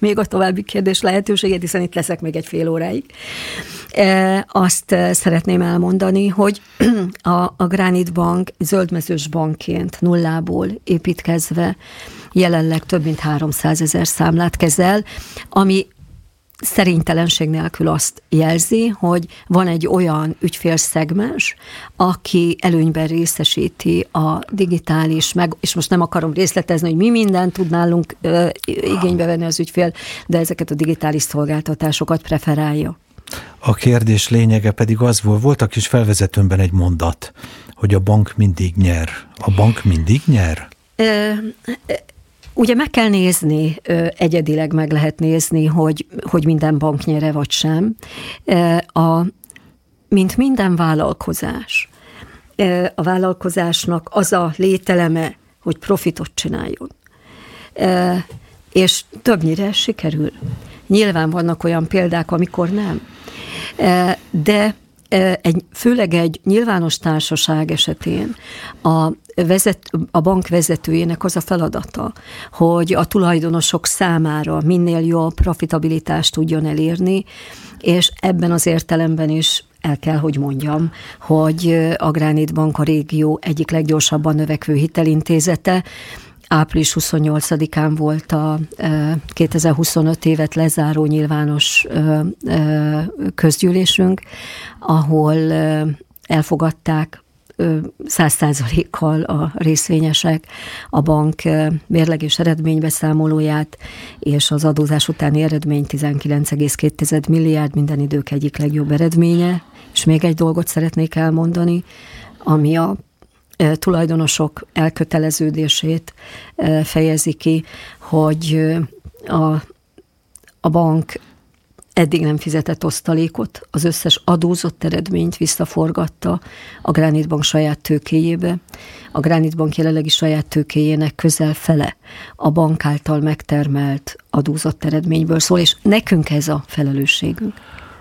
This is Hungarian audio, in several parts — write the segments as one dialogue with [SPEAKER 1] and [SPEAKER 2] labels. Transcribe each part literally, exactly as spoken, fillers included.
[SPEAKER 1] még a további kérdés lehetőségét, hiszen itt leszek még egy fél óráig. Azt szeretném elmondani, hogy a, a Granite Bank zöldmezős bankként nullából építkezve jelenleg több mint háromszázezer számlát kezel, ami szerénytelenség nélkül azt jelzi, hogy van egy olyan ügyfélszegmens, aki előnyben részesíti a digitális, meg, és most nem akarom részletezni, hogy mi mindent tud nálunk ö, igénybe venni az ügyfél, de ezeket a digitális szolgáltatásokat preferálja.
[SPEAKER 2] A kérdés lényege pedig az volt, volt a kis felvezetőmben egy mondat, hogy a bank mindig nyer. A bank mindig nyer? Ö,
[SPEAKER 1] Ugye meg kell nézni, egyedileg meg lehet nézni, hogy, hogy minden bank nyere vagy sem. A, mint minden vállalkozás, a vállalkozásnak az a lételeme, hogy profitot csináljon. És többnyire sikerül. Nyilván vannak olyan példák, amikor nem. De egy, főleg egy nyilvános társaság esetén a, vezet, a bank vezetőjének az a feladata, hogy a tulajdonosok számára minél jobb profitabilitást tudjon elérni, és ebben az értelemben is el kell, hogy mondjam, hogy a Granite Bank a régió egyik leggyorsabban növekvő hitelintézete. április huszonnyolcadikán volt a kétezer-huszonöt évet lezáró nyilvános közgyűlésünk, ahol elfogadták száz százalékkal a részvényesek a bank mérleg és eredménybeszámolóját, és az adózás utáni eredmény tizenkilenc egész két milliárd, minden idők egyik legjobb eredménye. És még egy dolgot szeretnék elmondani, ami a tulajdonosok elköteleződését fejezi ki, hogy a, a bank eddig nem fizetett osztalékot, az összes adózott eredményt visszaforgatta a Granite Bank saját tőkéjébe. A Granite Bank jelenlegi saját tőkéjének közel fele a bank által megtermelt adózott eredményből szól, és nekünk ez a felelősségünk.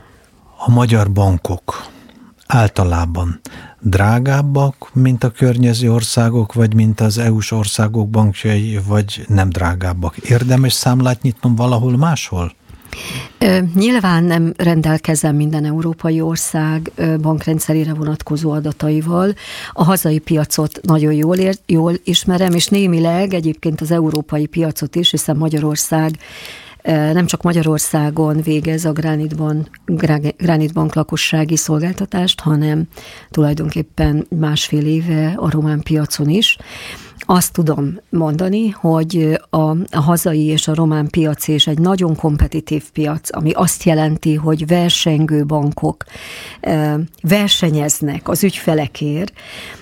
[SPEAKER 2] A magyar bankok általában drágábbak, mint a környező országok, vagy mint az é u-s országok bankjai, vagy nem drágábbak? Érdemes számlát nyitnom valahol máshol?
[SPEAKER 1] Nyilván nem rendelkezem minden európai ország bankrendszerére vonatkozó adataival. A hazai piacot nagyon jól, ér, jól ismerem, és némileg egyébként az európai piacot is, hiszen Magyarország nem csak Magyarországon végez a Granite Bank, Granite Bank lakossági szolgáltatást, hanem tulajdonképpen másfél éve a román piacon is. Azt tudom mondani, hogy a, a hazai és a román piac is egy nagyon kompetitív piac, ami azt jelenti, hogy versengő bankok versenyeznek az ügyfelekért,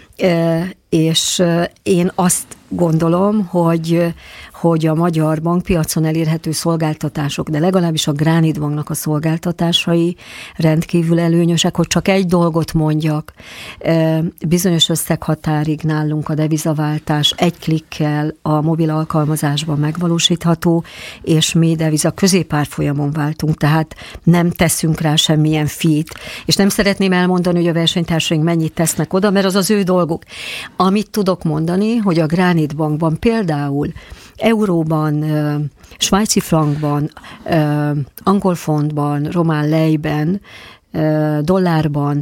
[SPEAKER 1] és én azt gondolom, hogy, hogy a magyar bankpiacon elérhető szolgáltatások, de legalábbis a Granite Banknak a szolgáltatásai rendkívül előnyösek, hogy csak egy dolgot mondjak, bizonyos összeghatárig nálunk a devizaváltás egy klikkel a mobil alkalmazásban megvalósítható, és mi deviza középárfolyamon váltunk, tehát nem teszünk rá semmilyen fee-t, és nem szeretném elmondani, hogy a versenytársaink mennyit tesznek oda, mert az az ő dolguk. Amit tudok mondani, hogy a Granite Bankban például euróban, svájci frankban, angol fontban, román lejben, dollárban,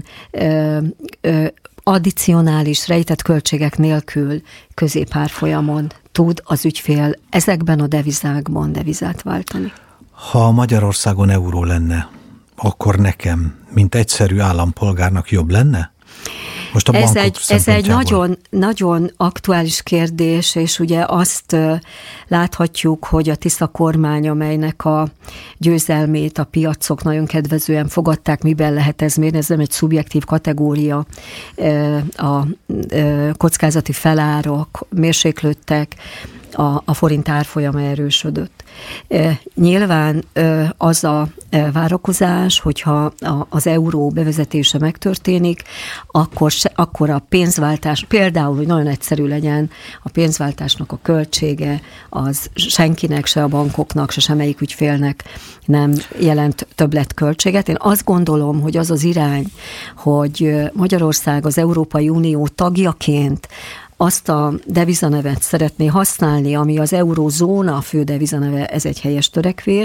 [SPEAKER 1] addicionális rejtett költségek nélkül középárfolyamon tud az ügyfél ezekben a devizákban devizát váltani.
[SPEAKER 2] Ha Magyarországon euró lenne, akkor nekem, mint egyszerű állampolgárnak jobb lenne? Most a
[SPEAKER 1] ez egy, ez egy nagyon, nagyon aktuális kérdés, és ugye azt láthatjuk, hogy a Tisza kormány, amelynek a győzelmét a piacok nagyon kedvezően fogadták, miben lehet ez mérni, ez nem egy szubjektív kategória, a kockázati felárak mérséklődtek, a, a forint árfolyama erősödött. E, nyilván e, az a e, várakozás, hogyha a, az euró bevezetése megtörténik, akkor, se, akkor a pénzváltás, például, hogy nagyon egyszerű legyen, a pénzváltásnak a költsége az senkinek, se a bankoknak, se semmelyik ügyfélnek nem jelent többletköltséget. Én azt gondolom, hogy az az irány, hogy Magyarország az Európai Unió tagjaként azt a devizanevet szeretné használni, ami az eurózóna fő devizaneve, ez egy helyes törekvés.